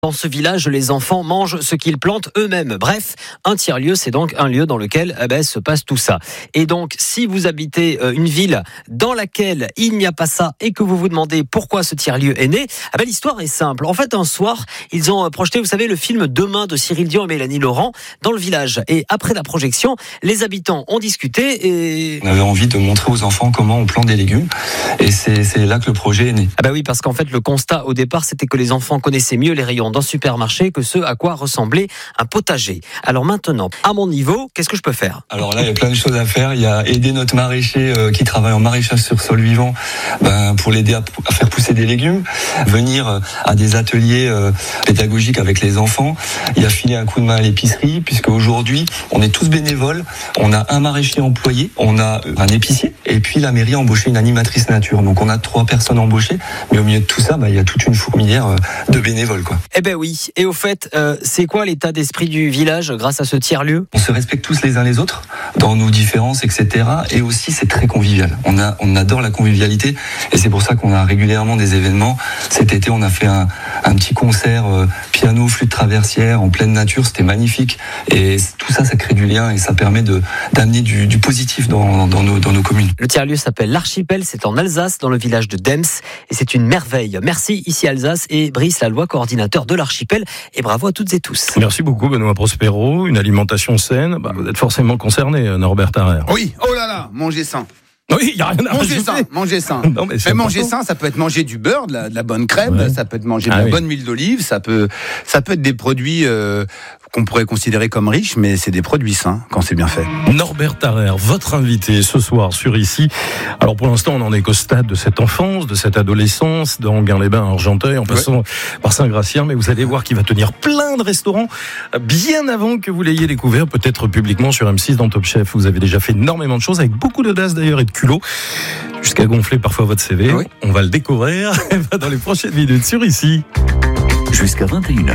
Dans ce village, les enfants mangent ce qu'ils plantent eux-mêmes. Bref, un tiers-lieu, c'est donc un lieu dans lequel se passe tout ça. Et donc, si vous habitez une ville dans laquelle il n'y a pas ça et que vous vous demandez pourquoi ce tiers-lieu est né, l'histoire est simple. En fait, un soir, ils ont projeté, vous savez, le film Demain de Cyril Dion et Mélanie Laurent dans le village. Et après la projection, les habitants ont discuté et... On avait envie de montrer aux enfants comment on plante des légumes. Et c'est là que le projet est né. Oui, parce qu'en fait, le constat au départ, c'était que les enfants connaissaient mieux les rayons d'un supermarché que ce à quoi ressemblait un potager. Alors maintenant, à mon niveau, qu'est-ce que je peux faire ? Alors là, il y a plein de choses à faire. Il y a aider notre maraîcher qui travaille en maraîchage sur sol vivant pour l'aider à faire pousser des légumes. Venir à des ateliers pédagogiques avec les enfants. Il y a filer un coup de main à l'épicerie, puisque aujourd'hui, on est tous bénévoles. On a un maraîcher employé, on a un épicier, et puis la mairie a embauché une animatrice nature. Donc on a 3 personnes embauchées, mais au milieu de tout ça, il y a toute une fourmilière de bénévoles, quoi. Oui. Et au fait, c'est quoi l'état d'esprit du village grâce à ce tiers-lieu ? On se respecte tous les uns les autres dans nos différences, etc. Et aussi, c'est très convivial. On adore la convivialité et c'est pour ça qu'on a régulièrement des événements. Cet été, on a fait un petit concert piano, flûte traversière en pleine nature. C'était magnifique. Et tout ça, ça crée du lien et ça permet d'amener du positif dans nos communes. Le tiers-lieu s'appelle l'Archipel. C'est en Alsace, dans le village de Dems. Et c'est une merveille. Merci, ici Alsace et Brice Laloy, coordinateur de l'Archipel. Et bravo à toutes et tous. Merci beaucoup, Benoît Prospero. Une alimentation saine. Vous êtes forcément concerné, Norbert Tarrer. Oui, oh là là, manger sain. Oui, il n'y a rien à rajouter. Manger sain. Non, mais manger sain, ça peut être manger du beurre, de la bonne crème, ouais. Ça peut être manger de la bonne huile d'olive, ça peut être des produits qu'on pourrait considérer comme riches, mais c'est des produits sains quand c'est bien fait. Norbert Tarrer, votre invité ce soir sur Ici. Alors pour l'instant, on n'en est qu'au stade de cette enfance, de cette adolescence, de Anguin-les-Bains à Argenteuil, en passant par Saint-Gratien, mais vous allez voir qu'il va tenir plein de restaurants bien avant que vous l'ayez découvert, peut-être publiquement sur M6 dans Top Chef. Vous avez déjà fait énormément de choses, avec beaucoup d'audace d'ailleurs et de culot, jusqu'à gonfler parfois votre CV. Oui. On va le découvrir dans les prochaines minutes sur Ici. Jusqu'à 21h.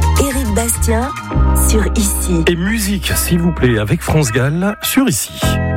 Bastien sur Ici. Et musique, s'il vous plaît, avec France Gall sur Ici.